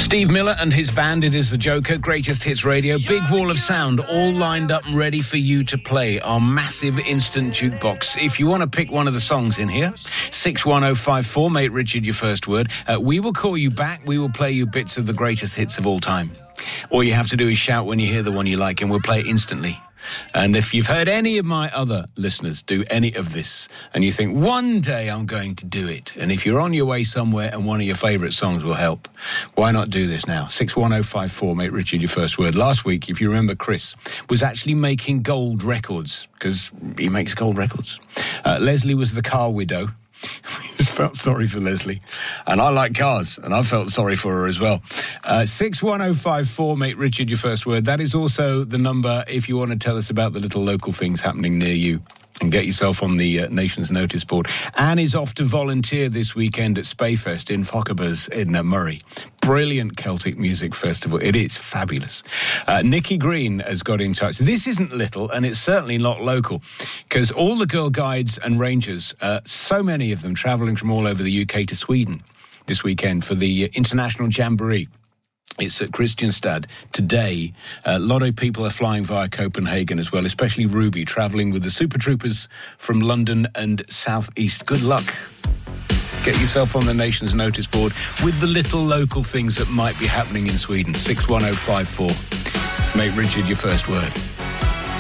Steve Miller and his band, it is the Joker, Greatest Hits Radio, big wall of sound, all lined up and ready for you to play our massive instant jukebox. If you want to pick one of the songs in here, 61054, make Richard your first word. We will call you back. We will play you bits of the greatest hits of all time. All you have to do is shout when you hear the one you like, and we'll play it instantly. And if you've heard any of my other listeners do any of this, and you think, one day I'm going to do it, and if you're on your way somewhere and one of your favourite songs will help, why not do this now? 61054, make Richard your first word. Last week, if you remember, Chris was actually making gold records, because he makes gold records. Leslie was the car widow. I felt sorry for Leslie. And I like cars, and I felt sorry for her as well. 61054, make Richard your first word. That is also the number if you want to tell us about the little local things happening near you. And get yourself on the Nation's Notice board. Anne is off to volunteer this weekend at Spayfest in Fochabers in Murray. Brilliant Celtic music festival. It is fabulous. Nikki Green has got in touch. This isn't little, and it's certainly not local, because all the Girl Guides and Rangers, so many of them travelling from all over the UK to Sweden this weekend for the International Jamboree. It's at Kristianstad today. A lot of people are flying via Copenhagen as well, especially Ruby, travelling with the Super Troopers from London and South East. Good luck. Get yourself on the Nation's Notice board with the little local things that might be happening in Sweden. 61054. Make Richard your first word.